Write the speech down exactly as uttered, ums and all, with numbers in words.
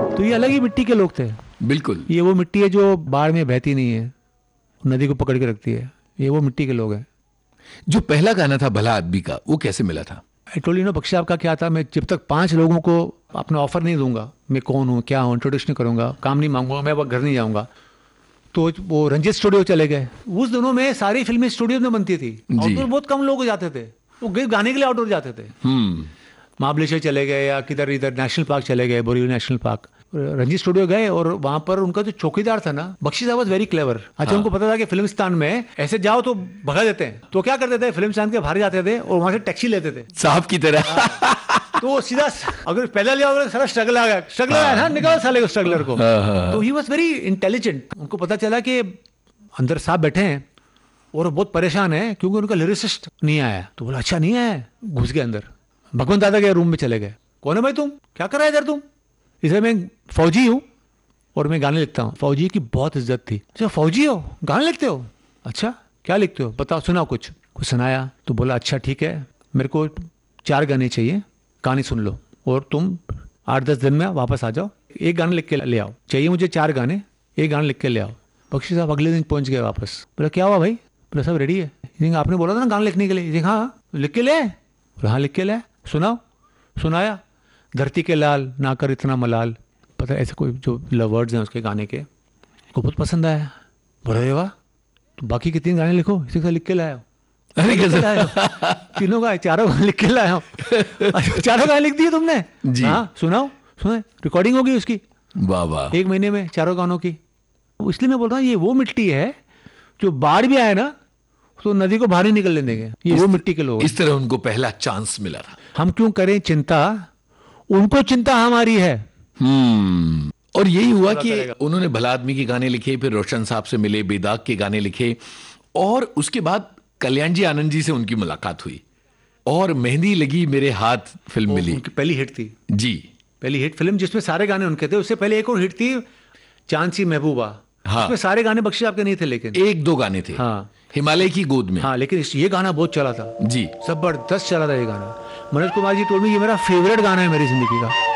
तो ये अलग ही मिट्टी के लोग थे। बिल्कुल, ये वो मिट्टी है जो बाढ़ में बहती नहीं है, नदी को पकड़ के रखती है। ये वो मिट्टी के लोग हैं। जो पहला गाना था भला आदमी का, वो कैसे मिला था? I told you know Bakshi आपका क्या था, मैं जब तक पांच लोगों को अपना ऑफर नहीं दूंगा, मैं कौन हूँ क्या हूँ, इंट्रोडक्शन करूंगा, काम नहीं मांगूंगा, मैं घर नहीं जाऊंगा। तो वो रंजित स्टूडियो चले गए। उस दिनों में सारी फिल्में स्टूडियो में बनती थी, आउटडोर बहुत कम लोग जाते थे, वो गाने के लिए आउटडोर जाते थे। महाबलेश्वर चले गए या किधर इधर नेशनल पार्क चले गए, Borivali national park, Ranjit studio गए और वहां पर उनका जो चौकीदार था ना, बख्शी साहब वाज वेरी क्लेवर। अच्छा, उनको पता था कि फिल्मिस्तान में ऐसे जाओ तो भगा देते हैं, तो क्या करते थे, फिल्मिस्तान के बाहर जाते थे और वहां से टैक्सी लेते थे साहब की तरह। तो सीधा अगर पहले लिया सारा स्ट्रगल आ गया, स्ट्रगल आया ना, निकाल साले उस स्ट्रगलर को। तो ही वाज वेरी इंटेलिजेंट। उनको पता चला कि अंदर साहब बैठे हैं और बहुत परेशान है क्योंकि उनका लिरिसिस्ट नहीं आया। तो बोला अच्छा नहीं आया, घुस गए अंदर, भगवंत दादा के रूम में चले गए। कौन है भाई तुम, क्या कर रहा है इधर तुम? इसे मैं फौजी हूँ और मैं गाने लिखता हूँ। फौजी की बहुत इज्जत थी। अच्छा फौजी हो, गाने लिखते हो? अच्छा क्या लिखते हो, बताओ, सुनाओ कुछ। कुछ सुनाया तो बोला अच्छा ठीक है, मेरे को चार गाने चाहिए, कहानी सुन लो और तुम आठ दस दिन में वापस आ जाओ, एक गाना लिख के ले आओ। चाहिए मुझे चार गाने, एक गाना लिख के ले आओ। बख्शी साहब अगले दिन पहुंच गए वापस। बोला क्या हुआ भाई? बोला सब रेडी है। आपने बोला था ना गाना लिखने के लिए। हाँ लिख के ले। बोला हाँ लिख के ले, सुनाओ। सुनाया, धरती के लाल ना कर इतना मलाल, पता है ऐसे कोई जो वर्ड्स हैं उसके गाने के, को बहुत पसंद आया। बोला वाह, तो बाकी के तीन गाने लिखो, इसी से लिख के लाया। अरे कैसे लाया? तीनों गाने, चारों गाने लिख के लाया। चारों गाने लिख दिए तुमने? जी हाँ, सुनाओ। सुना, रिकॉर्डिंग होगी उसकी, वाह वाह, एक महीने में चारों गानों की। इसलिए मैं बोल रहा हूँ ये वो मिट्टी है जो बाढ़ भी आए ना तो नदी को बाहर ही निकलने देंगे। ये वो मिट्टी के लोग। इस तरह उनको पहला चांस मिला था। हम क्यों करें चिंता, उनको चिंता हमारी है। हम्म और यही हुआ कि उन्होंने भला आदमी के गाने लिखे, फिर रोशन साहब से मिले, बेदाग के गाने लिखे और उसके बाद कल्याण जी आनंद जी से उनकी मुलाकात हुई और मेहंदी लगी मेरे हाथ फिल्म मिली। उनकी पहली हिट थी जी, पहली हिट फिल्म जिसमें सारे गाने उनके थे। उससे पहले एक और हिट थी चांद सी महबूबा। हाँ, उसमें सारे गाने बख्शी आपके नहीं थे, लेकिन एक दो गाने थे। हाँ, हिमालय की गोद में। हाँ, लेकिन ये गाना बहुत चला था जी, जबरदस्त चला था ये गाना। मनोज कुमार जी टोल्ड मी ये मेरा फेवरेट गाना है मेरी जिंदगी का।